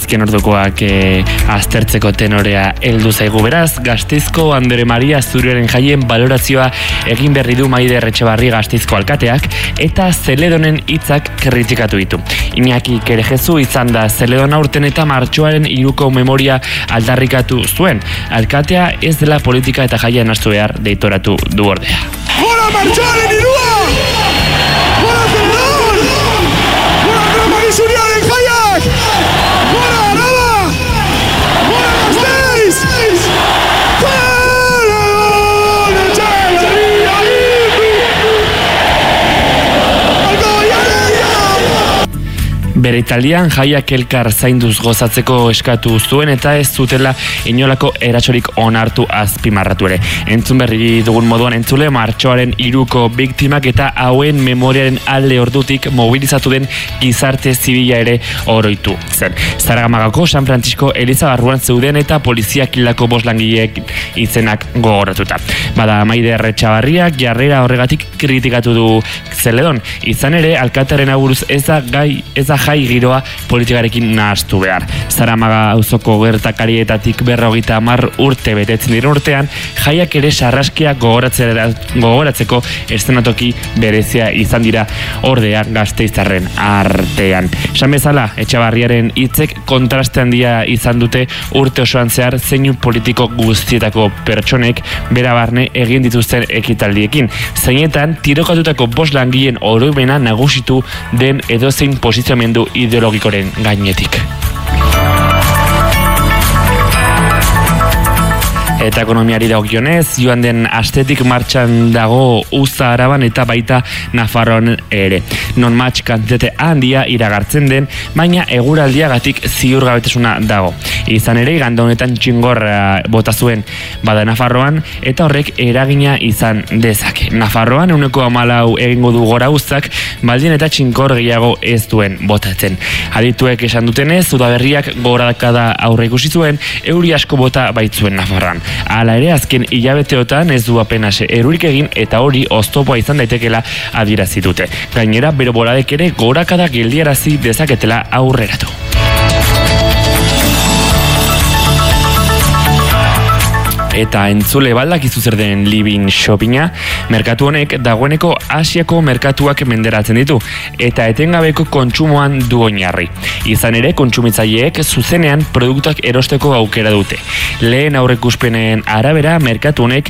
azken ordukoak aztertzeko tenorea heldu zaigu beraz. Gasteizko Andere Maria Zuriaren jaien balorazioa egin berri du Maider Etxebarri Gasteizko alkateak eta Zeledonen hitzak kritikatu ditu. Iñaki Kerejezu izan da Zeledon aurten eta martxoaren 3ko memoria aldarrikatu zuen. Alkatea ez dela politika eta jaia nahastu behar deitoratu du ordea. Gora martxoaren 3! Gora Zeledon! Gora Andere Maria Zuriaren jaiak! Gora Araba! Gora Gasteiz! Zeledon Etxebarria Bere italian jaiak elkar zainduz gozatzeko eskatu zuen eta ez zutela inolako eratxorik onartu azpimarratu ere. Entzun berri dugun moduan entzule martxoaren 3ko biktimak eta hauen memoriaren alde ordutik mobilizatu den gizarte zibila ere oroitu zen. Zaragamagako San Francisco Eliza barruan zeuden eta poliziak hildako 5 langileek izenak gogoratuta. Bada Maider Etxebarriak jarrera horregatik kritikatu du Zeledon. Izan ere, alkatearen aburuz ez da jai giroa politikarekin nahastu behar. Zaramaga auzoko gertakarietatik 50 urte betetzen diren urtean, jaiak ere sarraskia gogoratzeko eszenatoki berezia izan dira ordea Gasteiztarren artean. Esan bezala, Etxebarriaren hitzek kontraste handia izan dute urte osoan zehar zeinu politiko guztietako pertsonek bera barne egin dituzten ekitaldiekin. Zeinetan, tirokatutako 5 langileen oroimena nagusitu den edozein posizioamendu ideologikoren gainetik. Eta ekonomiari dagokionez, joan den astetik martxan dago Uza Araban eta baita Nafarroan ere. Non-match kantitate handia iragartzen den, baina eguraldiagatik ziurgabetasuna dago. Izan ere, igande honetan txingorra bota zuen bada Nafarroan, eta horrek eragina izan dezake. Nafarroan 14 egingo du gora uztak, baldin eta txinkor gehiago ez duen botatzen. Adituek esan dutenez, udaberriak gogorakada aurre ikusi zuen, euri asko bota baitzuen Nafarroan. Hala ere, azken hilabeteotan ez du apenas erurik egin eta hori oztopoa izan daitekela adierazi dute. Gainera, bero boladek ere gorakada geldiarazi dezaketela aurreratu. Eta entzule baldakizu zer den Living Shoppinga, merkatu honek dagoeneko Asiako merkatuak menderatzen ditu, eta etengabeko kontsumoan du oinarri. Izan ere, kontsumitzaileek zuzenean produktuak erosteko aukera dute. Lehen aurrekuspenen arabera, merkatu honek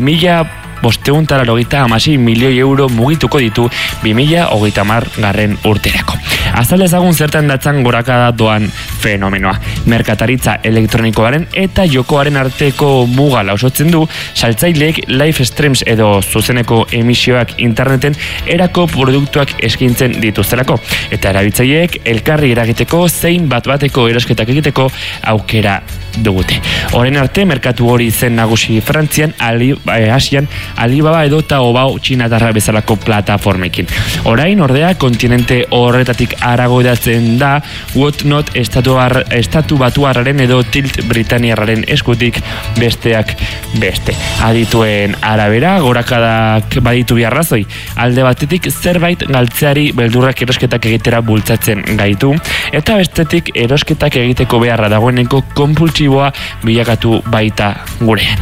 596 milioi euro mugituko ditu 2030 urterako. Azal ezagun zertan datzan gorakada doan fenomenoa. Merkataritza elektronikoaren eta jokoaren arteko muga lausotzen du, saltzaileek live streams edo zuzeneko emisioak interneten erako produktuak eskintzen dituztelako. Eta erabiltzaileek elkarri eragiteko zein bat-bateko erosketak egiteko aukera dugute. Orain arte, merkatu hori zen nagusi Frantzian, Asian, Alibaba edo Taobao txinatarra bezalako plataformekin. Orain, ordea, kontinente horretatik arago edatzen da Whatnot estatu batuarraren edo Tilt Britaniarraren eskutik besteak beste. Adituen arabera, gorakadak baditu biarrazoi. Alde batetik zerbait galtzeari beldurrak erosketak egitera bultzatzen gaitu, eta bestetik erosketak egiteko beharra dagoeneko konpultsiboa bilakatu baita gurean.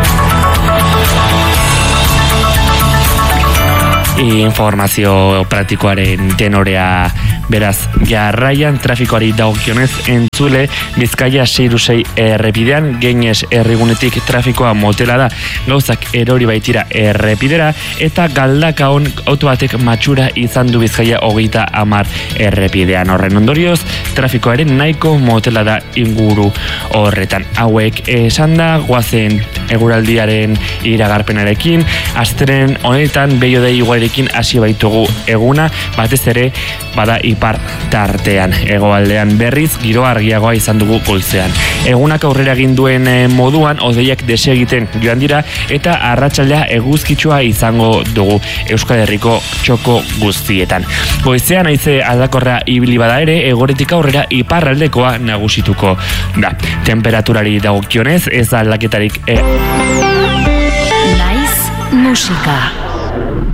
Informazio praktikoaren tenorea beraz jarraian trafikoari dagokionez entzule Bizkaia 606 errepidean Geines herrigunetik trafikoa motela da, gauzak erori baitira errepidera eta Galdakaon auto batek matxura izan du Bizkaia 30 errepidean. Horren ondorioz trafikoaren nahiko motela da inguru horretan. Hauek esan da goazen eguraldiaren iragarpenarekin, asteren honetan behiodei igualerekin hasi baitugu eguna, batez ere bada ipar tartean. Hegoaldean berriz giro argiagoa izan dugu goizean. Egunak aurrera egin duen moduan hodeiak desegiten joan dira eta arratsaldea eguzkitsua izango dugu Euskal Herriko txoko guztietan. Goizean haize aldakorra ibili bada ere, egoretik aurrera iparraldekoa nagusituko da. Temperaturari dagokionez ez da aldaketarik. Naiz musika.